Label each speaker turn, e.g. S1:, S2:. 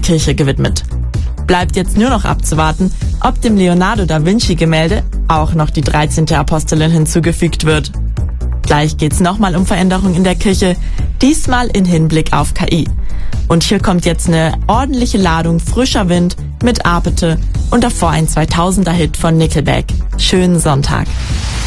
S1: Kirche gewidmet. Bleibt jetzt nur noch abzuwarten, ob dem Leonardo da Vinci-Gemälde auch noch die 13. Apostelin hinzugefügt wird. Gleich geht's nochmal um Veränderungen in der Kirche, diesmal in Hinblick auf KI. Und hier kommt jetzt eine ordentliche Ladung frischer Wind mit Apete und davor ein 2000er-Hit von Nickelback. Schönen Sonntag.